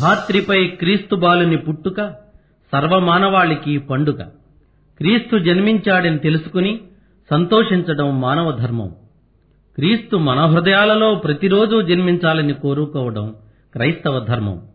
ధాత్రిపై క్రీస్తు బాలుని పుట్టుక సర్వమానవాళికి పండుగ. క్రీస్తు జన్మించాడని తెలుసుకుని సంతోషించడం మానవ ధర్మం. క్రీస్తు మన హృదయాలలో ప్రతిరోజూ జన్మించాలని కోరుకోవడం క్రైస్తవ ధర్మం.